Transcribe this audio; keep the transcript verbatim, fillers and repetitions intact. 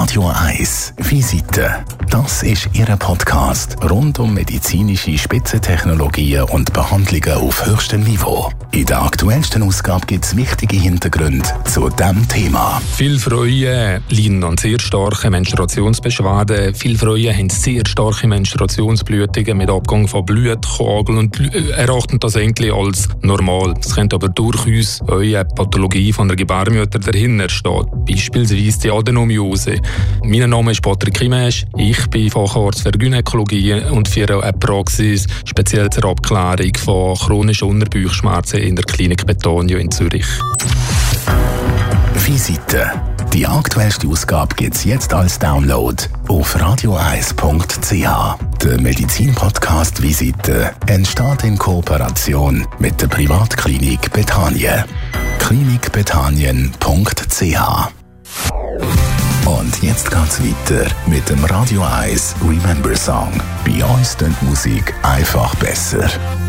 Radio eins Visite. Das ist Ihr Podcast rund um medizinische Spitzentechnologien und Behandlungen auf höchstem Niveau. In der aktuellsten Ausgabe gibt es wichtige Hintergründe zu diesem Thema. Viele Frauen leiden an sehr starken Menstruationsbeschwerden. Viele Frauen haben sehr starke Menstruationsblutungen mit Abgang von Blutkörperchen und erachten das eigentlich als normal. Es könnte aber durchaus eine Pathologie von der Gebärmutter dahinter stehen. Beispielsweise die Adenomiose. Mein Name ist Patrick Kimesch. Ich bin Facharzt für Gynäkologie und führe eine Praxis speziell zur Abklärung von chronischen Unterbauchschmerzen in der Klinik Betanio in Zürich. Visite. Die aktuellste Ausgabe gibt es jetzt als Download auf radio eins punkt c h. Der Medizin-Podcast Visite entsteht in Kooperation mit der Privatklinik Betanien. klinik betanien punkt c h. Und jetzt geht's weiter mit dem Radio eins Remember Song. Bei uns klingt Musik einfach besser.